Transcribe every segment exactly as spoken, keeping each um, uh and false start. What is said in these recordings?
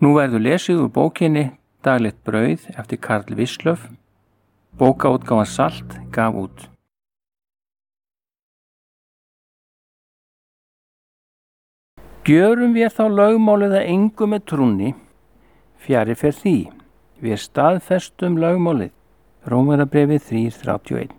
Nú verður lesið úr bókinni Daglegt brauð eftir Karl Wislöff. Bókaútgáfan Salt gaf út. Gjörum við þá lögmálið að engu með trúnni, fjarri fer því, við staðfestum lögmálið, Rómverjabréfið þrjú þrjátíu og eitt.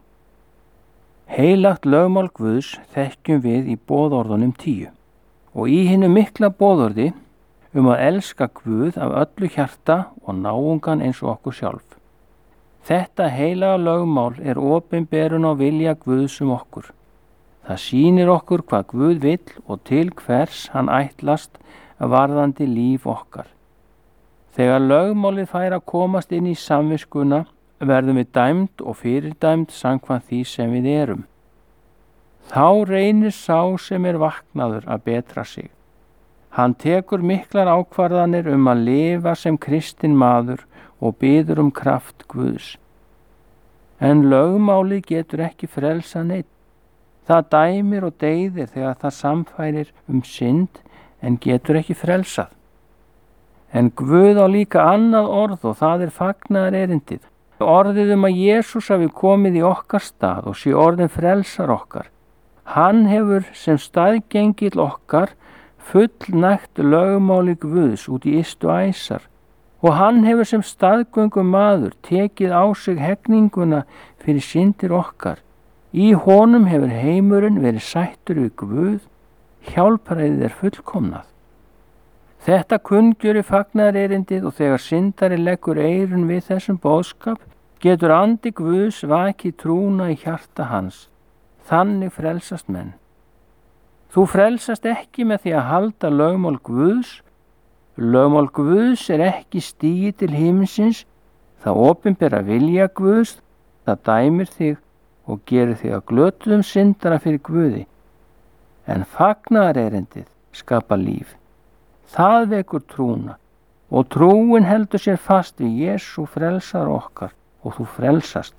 Heilagt lögmál Guðs þekkjum við í boðorðunum tíu og í hinu mikla boðorði um að elska Guð af öllu hjarta og náungan eins og okkur sjálf. Þetta heilaga lögmál er opinberun á vilja Guðs um okkur. Það sýnir okkur hvað Guð vill og til hvers hann ætlast varðandi líf okkar. Þegar lögmálið fær að komast inn í samviskuna verðum við dæmd og fyrirdæmd samkvæmt því sem við erum. Þá reynir sá sem er vaknaður að betra sig. Hann tekur miklar ákvarðanir um að lifa sem kristinn maður og biður um kraft Guðs. En lögmálið getur ekki frelsað neitt. Það dæmir og deyðir þegar það samfærir um synd en getur ekki frelsað. En Guð á líka annað orð og það er fagnaðarerindið. Orðið um að Jesús hafi komið í okkar stað og sé orðin frelsar okkar. Hann hefur sem staðgengill okkar fullnægt lögmáli Guðs út í ystu æsar og hann hefur sem staðgöngum maður tekið á sig hegninguna fyrir syndir okkar. Í honum hefur heimurinn verið sættur við Guð, hjálpræðið er fullkomnað. Þetta kunngjöri fagnaðarerindið og þegar syndari leggur eyrun við þessum boðskap, getur andi Guðs vakið trúna í hjarta hans. Þannig frelsast menn. Þú frelsast ekki með því að halda lögmál Guðs. Lögmál Guðs er ekki stigið til himinsins, það opinbera vilja Guðs, það dæmir þig og gerir þig að glötuðum syndara fyrir Guði. En fagnaðarerindið skapar líf. Það vekur trúna og trúin heldur sér fast við Jesú frelsar okkar og þú frelsast.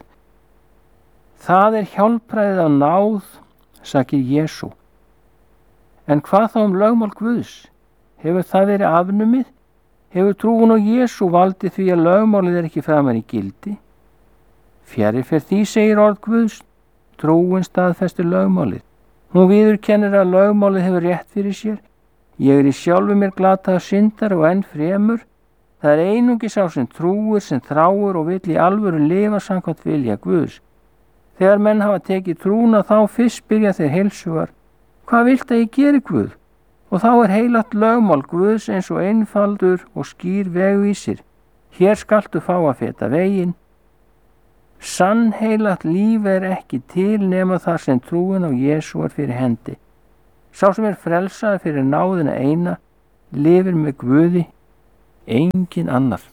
Það er hjálpræðið af náð, sakir Jesú. En hvað þá um lögmál Guðs? Hefur það verið afnumið? Hefur trúin á Jesú valdið því að lögmálið er ekki framar í gildi? Fjarri fer því, segir orð Guðs, trúin staðfestir lögmálið. Hún viðurkennir að lögmálið hefur rétt fyrir sér. Ég er í sjálfu mér glataður syndari og enn fremur. Það er einungis sá sem trúir, sem þráir og vill í alvöru lifa samkvæmt vilja Guðs. Þegar menn hafa tekið trúna þá fyrst byrja þeir heilsugar. Hvað vilt að ég geri Guð? Og þá er heilagt lögmál Guðs eins og einfaldur og skýr vegvísir. Hér skaltu fá að feta veginn. Sannheilagt líf er ekki til nema þar sem trúin á Jesú er fyrir hendi. Sá sem er frelsaður fyrir náðina eina, lifir með Guði, engin annar.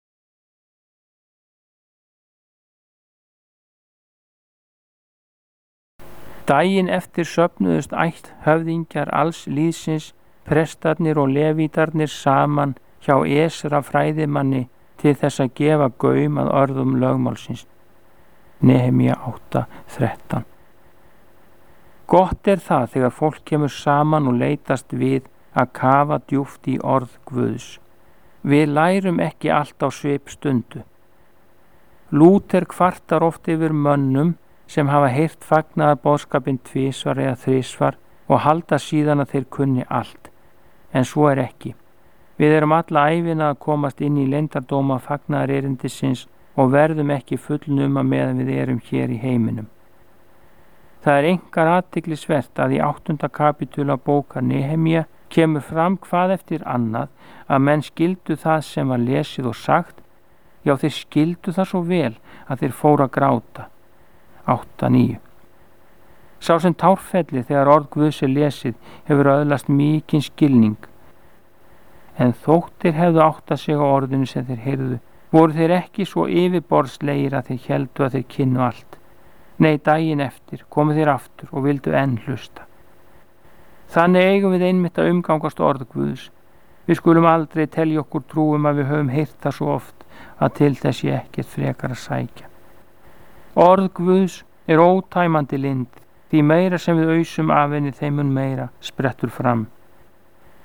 Daginn eftir söfnuðust ætt höfðingjar alls lýðsins, prestarnir og levítarnir saman hjá Esra fræðimanni til þess að gefa gaum að orðum lögmálsins. Nehemía átta þrettán. Gott er það þegar fólk kemur saman og leitast við að kafa djúpt í orð Guðs. Við lærum ekki allt á svipstundu. Lúther kvartar oft yfir mönnum sem hafa heyrt fagnaðarboðskapinn tvisvar eða þrisvar og halda síðan að þeir kunni allt. En svo er ekki. Við erum alla ævina að komast inn í leyndardóma fagnaðarerindisins og verðum ekki fullnuma meðan við erum hér í heiminum. Það er einkar athyglisvert að í áttunda kapítula bókar Nehemía kemur fram hvað eftir annað að menn skildu það sem var lesið og sagt. Já, þeir skildu það svo vel að þeir fóru að gráta. átta níu. Sá sem tárfelli þegar orð Guðs er lesið hefur öðlast mikinn skilning. En þóttir hefðu áttað sig á orðinu sem þeir heyrðu, voru þeir ekki svo yfirborðslegir að þeir héldu að þeir kynnu allt. Nei, daginn eftir komu þeir aftur og vildu enn hlusta. Þannig eigum við einmitt að umgangast orð Guðs. Við skulum aldrei telja okkur trúum að við höfum heyrt það svo oft að til þess ég ekkert frekar að sækja. Orð Guðs er ótæmandi lind, því meira sem við ausum af henni þeim mun meira sprettur fram.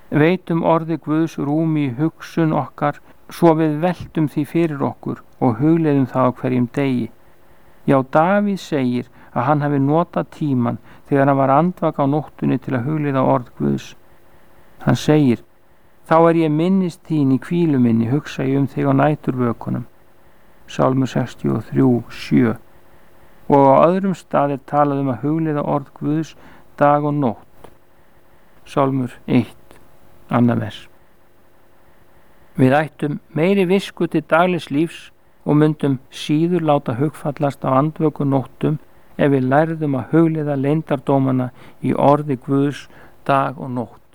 Veitum orði Guðs rúmi í hugsun okkar, svo við veltum því fyrir okkur og hugleiðum það á hverjum degi. Já, Davíð segir að hann hafi notað tíman þegar hann var andvaka á nóttunni til að hugleiða orð Guðs. Hann segir: þá er ég minnist þín í hvílu minni, hugsa ég um þig á næturvökunum. Sálmur sextíu og þrjú, sjö. Og á öðrum stað er talað um að hugleiða orð Guðs dag og nótt. Sálmur eitt, annað vers. Við ættum meiri visku til daglegs lífs og myndum síður láta hugfallast á andvöku nóttum ef við lærðum að hugleiða leyndardómana í orði Guðs dag og nótt.